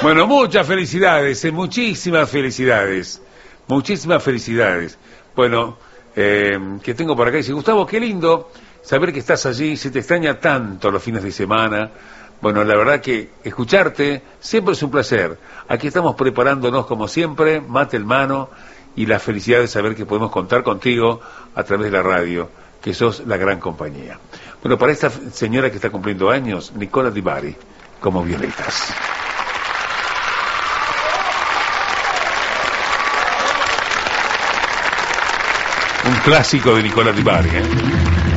Bueno, muchas felicidades, muchísimas felicidades. Muchísimas felicidades. Bueno, que tengo por acá. Dice, Gustavo, qué lindo saber que estás allí. Se te extraña tanto los fines de semana. Bueno, la verdad que escucharte siempre es un placer. Aquí estamos preparándonos como siempre, mate en mano, y la felicidad de saber que podemos contar contigo a través de la radio, que sos la gran compañía. Bueno, para esta señora que está cumpliendo años, Nicola Di Bari, como Violetas. Un clásico de Nicola Di Bari, ¿eh?